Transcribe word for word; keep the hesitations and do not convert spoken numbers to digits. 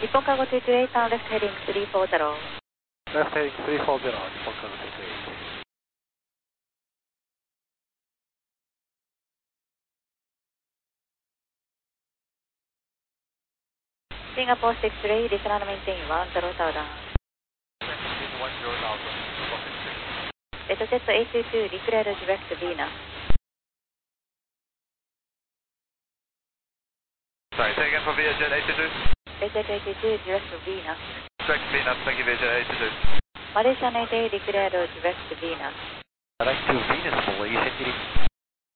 日本cargo two two eight on left heading three four zero. Left heading three four zero, 日本cargo two two eight. Singapore six three, listen and maintain one zero thousand. Maintain one zero thousand, Singapore six three. Jet eight two two, declare direct Venus. Sorry, say again for Vietjet eight two two. Jet eight two two, direct Venus. Direct Venus, thank you Vietjet eight two two. Malaysian eight eight, declare direct Venus. Direct to Venus, Malaysian eighty.